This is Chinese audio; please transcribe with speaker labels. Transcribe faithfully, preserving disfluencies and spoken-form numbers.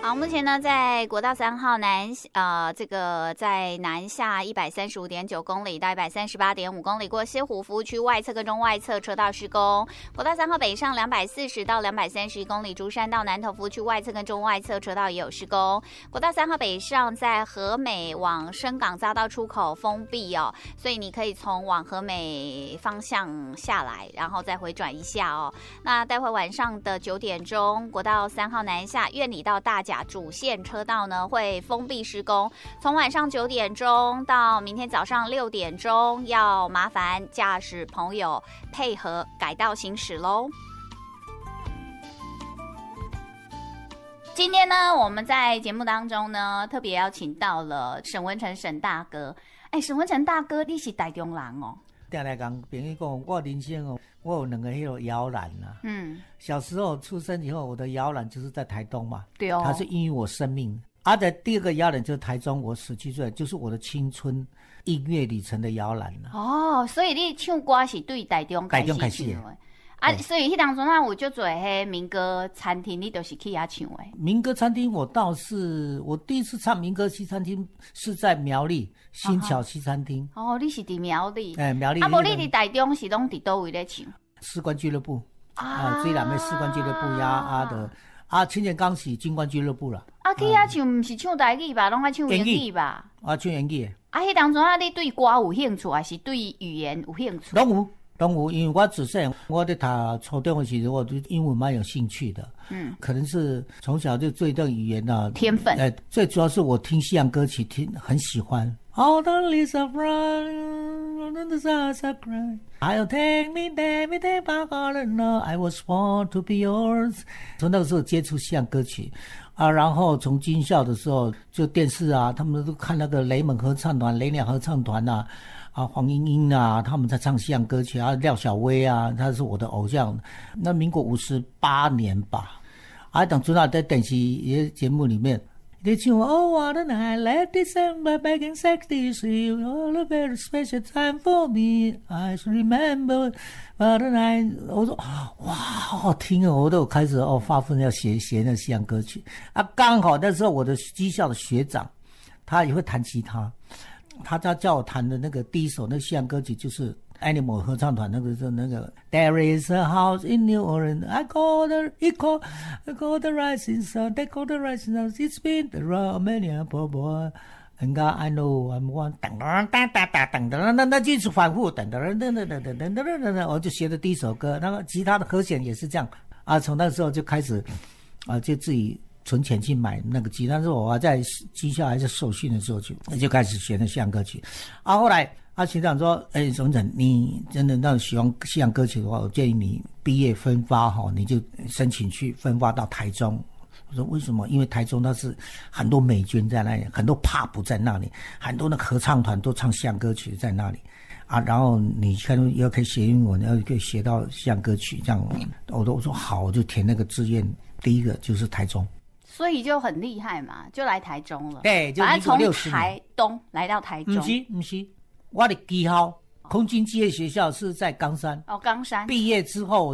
Speaker 1: 好，目前呢，在国道三号南呃，这个在南下一百三十五点九公里到一百三十八点五公里，过西湖服务区外侧跟中外侧车道施工。国道三号北上两百四十到两百三十一公里，竹山到南投服务区外侧跟中外侧车道也有施工。国道三号北上在和美往深港匝道出口封闭哦，所以你可以从往和美方向下来，然后再回转一下哦。那待会晚上的九点钟，国道三号南下苑里到大甲主线车道呢会封闭施工，从晚上九点钟到明天早上六点钟，要麻烦驾驶朋友配合改道行驶咯。今天呢，我们在节目当中呢，特别邀请到了沈文成沈大哥。哎，沈文成大哥，你是台中人哦？
Speaker 2: 定来讲，朋友讲，我人生哦，我有两个迄个摇篮啊。嗯，小时候出生以后，我的摇篮就是在台东嘛。对哦。它是孕育我生命。啊的第二个摇篮就是台中，我十七岁，就是我的青春音乐旅程的摇篮了。
Speaker 1: 哦，所以你唱歌是对台中开始唱的。啊，所以迄当中啊，有就做迄民歌餐厅，你都是去遐唱的。
Speaker 2: 民歌餐厅，我倒是我第一次唱民歌西餐厅是在苗栗新桥西餐厅。
Speaker 1: 哦，哦你是伫苗栗？
Speaker 2: 哎、欸，苗栗。
Speaker 1: 啊，无你伫台中是拢伫倒位咧唱？
Speaker 2: 士官俱乐部啊，最南的士官俱乐部呀，啊的啊，青年刚是军官俱乐部啦。
Speaker 1: 啊，去遐唱毋是唱台语吧，拢爱唱英语吧？
Speaker 2: 啊，唱英语。
Speaker 1: 啊，迄当中啊，你对歌有兴趣，还是对语言有兴趣？
Speaker 2: 拢有。拢有，因为我自细我在读初中的时候，我对英文蛮有兴趣的。嗯，可能是从小就对这个语言啊
Speaker 1: 天分。
Speaker 2: 呃，最主要是我听西洋歌曲，听很喜欢。All the leaves are brown, all the stars are crying. I'll take me, take me, take my heart and know I was born to be yours. 从那个时候接触西洋歌曲啊，然后从军校的时候，就电视啊，他们都看那个雷蒙合唱团、雷鸟合唱团啊。啊，黄莺莺啊，他们在唱西洋歌曲啊，廖小薇啊，他是我的偶像。那民国五十八年吧，啊，等初那在电视节目里面，你唱 Oh what a night, let December back in sixty-three, all a very special time for me. I remember what a night. 我说哇，好好听哦，我都开始哦发奋要写写那西洋歌曲啊。刚好那时候我的技校的学长，他也会弹吉他。他家叫我弹的那个第一首那个西洋歌曲就是 Animal 合唱团那个是那个 There is a house in New Orleans I call the it call I call the rising sun they call the rising sun it's been the Romania poor boy and God I know I'm one 噔噔噔噔噔噔噔，那就是反复噔噔噔噔噔噔噔噔噔，我就学的第一首歌，那个吉他的和弦也是这样啊，从那时候就开始啊，就自己存钱去买那个吉他，但是我在技校还是受训的时候就就开始学那西洋歌曲啊。后来啊，学长说：“哎，总长，你真的那喜欢西洋歌曲的话，我建议你毕业分发哈，你就申请去分发到台中。”我说：“为什么？因为台中它是很多美军在那里，很多pub在那里，很多那合唱团都唱西洋歌曲在那里啊。然后你看又可以学英文，又可以学到西洋歌曲，这样我都我说好，我就填那个志愿，第一个就是台中。”
Speaker 1: 所以就很厉害嘛，就来台中了。
Speaker 2: 对，就
Speaker 1: 反正从台东来到台中。
Speaker 2: 不是不是，我的技校空军机业学校是在冈山。
Speaker 1: 哦，冈山。
Speaker 2: 毕业之后